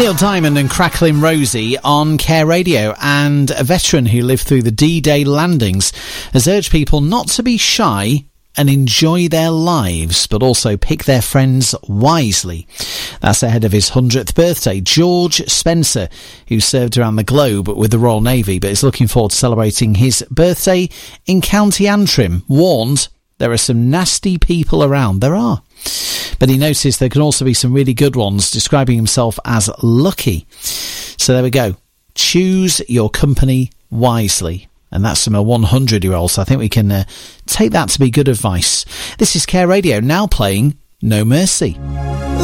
Neil Diamond and Crackling Rosie on Care Radio, and a veteran who lived through the D-Day landings has urged people not to be shy and enjoy their lives, but also pick their friends wisely. That's ahead of his 100th birthday. George Spencer, who served around the globe with the Royal Navy, but is looking forward to celebrating his birthday in County Antrim, warned there are some nasty people around. There are. But he noticed there can also be some really good ones, describing himself as lucky. So there we go. Choose your company wisely. And that's from a 100-year-old, so I think we can take that to be good advice. This is Care Radio, now playing No Mercy.